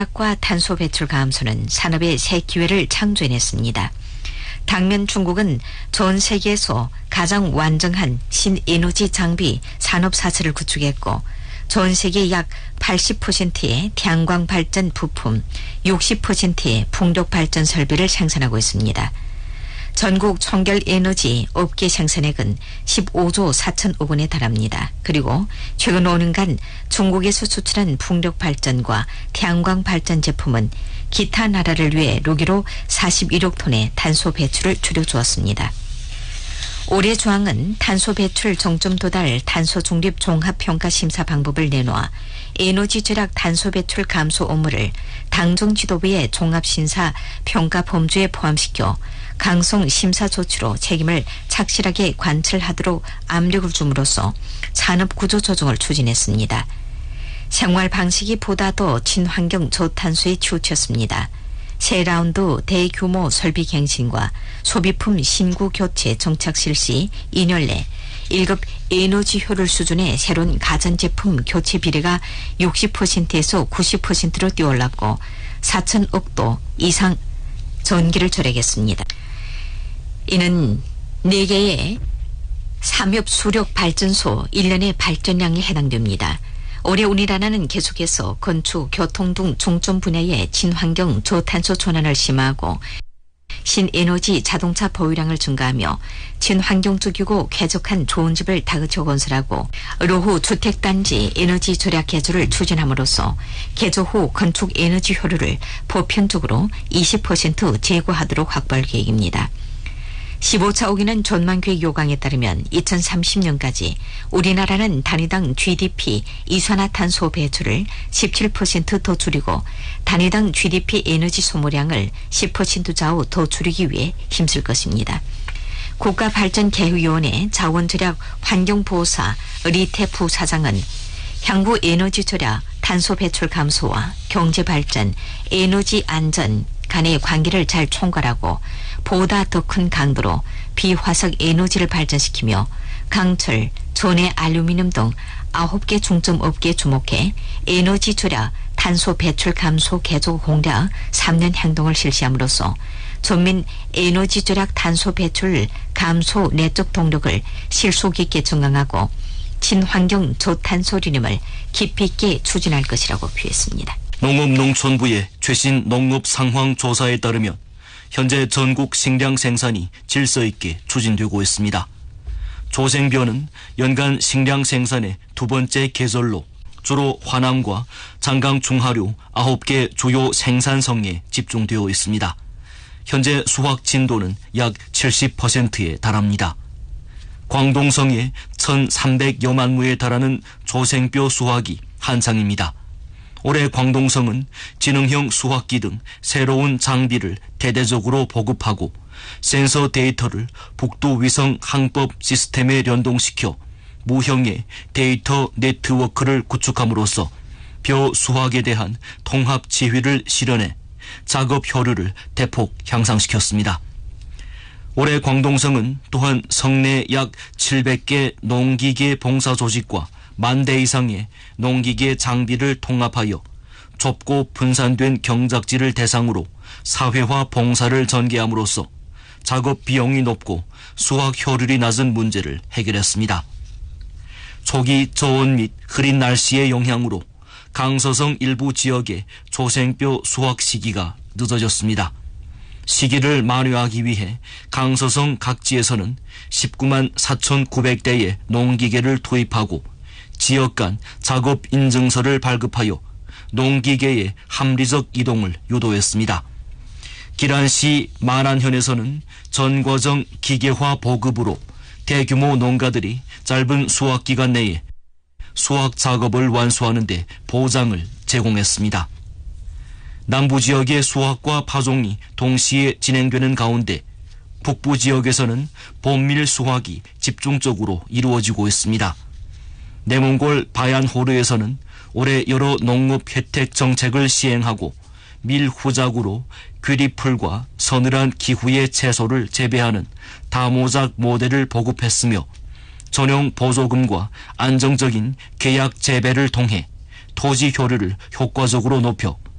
과 탄소 배출 감소는 산업의 새 기회를 창조해냈습니다. 당면 중국은 전 세계에서 가장 완전한 신에너지 장비 산업 사슬을 구축했고 전 세계 약 80%의 태양광 발전 부품, 60%의 풍력 발전 설비를 생산하고 있습니다. 전국 청결 에너지 업계 생산액은 15조 4천억 원에 달합니다. 그리고 최근 5년간 중국에서 수출한 풍력 발전과 태양광 발전 제품은 기타 나라를 위해 로기로 41억 톤의 탄소 배출을 줄여주었습니다. 올해 조항은 탄소 배출 정점 도달 탄소 중립 종합 평가 심사 방법을 내놓아 에너지 절약 탄소 배출 감소 업무를 당정 지도부의 종합 심사 평가 범주에 포함시켜 강성 심사 조치로 책임을 착실하게 관철하도록 압력을 줌으로써 산업 구조 조정을 추진했습니다. 생활 방식이 보다 더 친환경 저탄소에 치우쳤습니다. 새 라운드 대규모 설비 갱신과 소비품 신구 교체 정착 실시 2년 내 1급 에너지 효율 수준의 새로운 가전제품 교체 비례가 60%에서 90%로 뛰어올랐고 4천억 도 이상 전기를 절약했습니다. 이는 4개의 삼엽 수력 발전소 1년의 발전량에 해당됩니다. 올해 우리나라는 계속해서 건축, 교통 등 중점 분야의 친환경 저탄소 전환을 심화하고 신에너지 자동차 보유량을 증가하며 친환경적이고 쾌적한 좋은 집을 다그쳐 건설하고 노후 주택단지 에너지 절약 개조를 추진함으로써 개조 후 건축 에너지 효율을 보편적으로 20% 제고하도록 확보할 계획입니다. 15차 5기는 전망계획 요강에 따르면 2030년까지 우리나라는 단위당 GDP 이산화탄소 배출을 17% 더 줄이고 단위당 GDP 에너지 소모량을 10% 좌우 더 줄이기 위해 힘쓸 것입니다. 국가발전계획위원회 자원절약 환경보호사 리태 부사장은 향후 에너지 절약, 탄소 배출 감소와 경제발전, 에너지 안전 간의 관계를 잘 총괄하고 보다 더 큰 강도로 비화석 에너지를 발전시키며 강철, 전해 알루미늄 등 9개 중점 업계에 주목해 에너지 절약, 탄소 배출 감소 개조 공략 3년 행동을 실시함으로써 전민 에너지 절약 탄소 배출 감소 내적 동력을 실속 있게 증강하고 친환경 저탄소 리듬을 깊이 있게 추진할 것이라고 표했습니다. 농업농촌부의 최신 농업 상황 조사에 따르면 현재 전국 식량 생산이 질서 있게 추진되고 있습니다. 조생변은 연간 식량 생산의 두 번째 계절로 주로 화남과 장강 중하류 9개 주요 생산성에 집중되어 있습니다. 현재 수확 진도는 약 70%에 달합니다. 광동성에 1,300여만 무에 달하는 조생뼈 수확이 한창입니다. 올해 광동성은 지능형 수확기 등 새로운 장비를 대대적으로 보급하고 센서 데이터를 북두위성 항법 시스템에 연동시켜 무형의 데이터 네트워크를 구축함으로써 벼 수확에 대한 통합 지휘를 실현해 작업 효율을 대폭 향상시켰습니다. 올해 광동성은 또한 성내 약 700개 농기계 봉사 조직과 10,000대 이상의 농기계 장비를 통합하여 좁고 분산된 경작지를 대상으로 사회화 봉사를 전개함으로써 작업 비용이 높고 수확 효율이 낮은 문제를 해결했습니다. 초기 저온 및 흐린 날씨의 영향으로 강서성 일부 지역의 조생뼈 수확 시기가 늦어졌습니다. 시기를 만회하기 위해 강서성 각지에서는 19만 4,900대의 농기계를 투입하고 지역 간 작업 인증서를 발급하여 농기계의 합리적 이동을 유도했습니다. 기란시 만안현에서는 전과정 기계화 보급으로 대규모 농가들이 짧은 수확 기간 내에 수확 작업을 완수하는 데 보장을 제공했습니다. 남부 지역의 수확과 파종이 동시에 진행되는 가운데 북부 지역에서는 봄밀 수확이 집중적으로 이루어지고 있습니다. 내몽골 바얀호르에서는 올해 여러 농업 혜택 정책을 시행하고 밀 후작으로 귀리풀과 서늘한 기후의 채소를 재배하는 다모작 모델을 보급했으며 전용 보조금과 안정적인 계약 재배를 통해 토지 효율을 효과적으로 높여